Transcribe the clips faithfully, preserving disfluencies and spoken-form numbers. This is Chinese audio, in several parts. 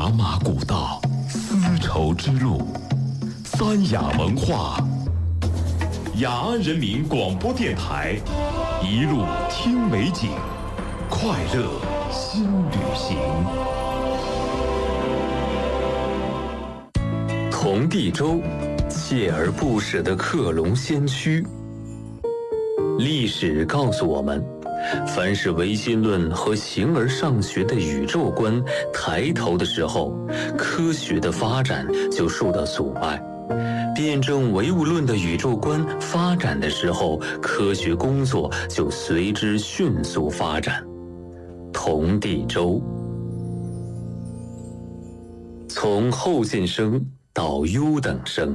马古道，丝绸之路，三雅文化。雅安人民广播电台，一路听美景，快乐新旅行。 同地州，锲而不舍的克隆先驱。历史告诉我们，凡是唯心论和形而上学的宇宙观抬头的时候，科学的发展就受到阻碍；辩证唯物论的宇宙观发展的时候，科学工作就随之迅速发展。同地州，从后进生到优等生。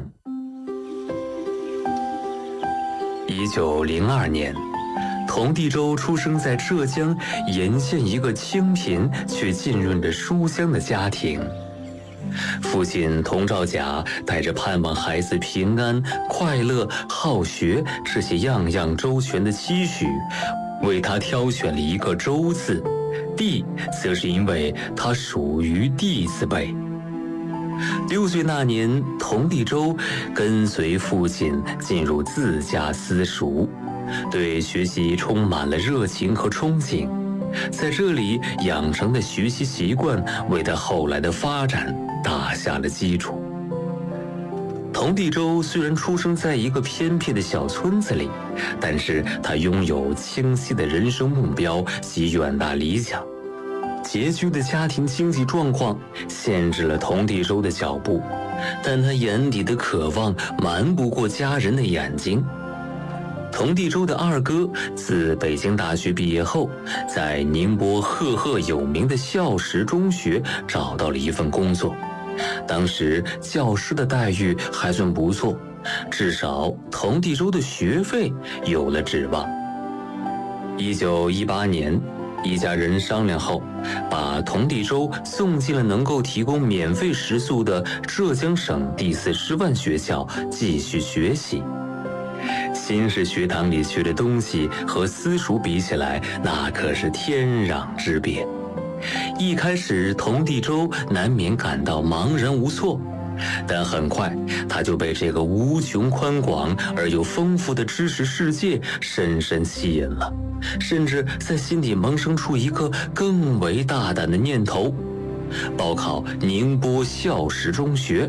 一九零二年，同地州出生在浙江沿县一个清贫却浸润着书香的家庭。父亲童兆甲带着盼望孩子平安、快乐、好学这些样样周全的期许，为他挑选了一个州字，地则是因为他属于地字辈。六岁那年，同地州跟随父亲进入自家私塾，对学习充满了热情和憧憬。在这里养成的学习习惯，为他后来的发展打下了基础。同地州虽然出生在一个偏僻的小村子里，但是他拥有清晰的人生目标及远大理想。拮据的家庭经济状况限制了同地州的脚步，但他眼底的渴望瞒不过家人的眼睛。同地州的二哥自北京大学毕业后，在宁波赫赫有名的孝实中学找到了一份工作。当时教师的待遇还算不错，至少同地州的学费有了指望。一九一八年，一家人商量后，把同地州送进了能够提供免费食宿的浙江省第四师范学校继续学习。新式学堂里学的东西和私塾比起来，那可是天壤之别。一开始，同地州难免感到茫然无措，但很快他就被这个无穷宽广而又丰富的知识世界深深吸引了，甚至在心底萌生出一个更为大胆的念头：报考宁波孝实中学。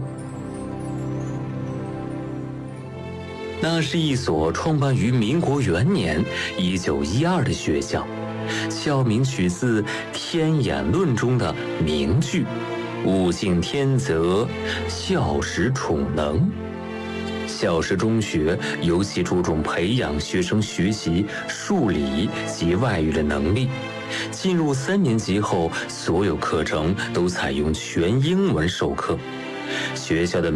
那是一所创办于民国元年一九一二的学校，校名取自《天演论》中的名句：物竞天择，孝实处能。孝实中学尤其注重培养学生学习数理及外语的能力。进入三年级后，所有课程都采用全英文授课。学校的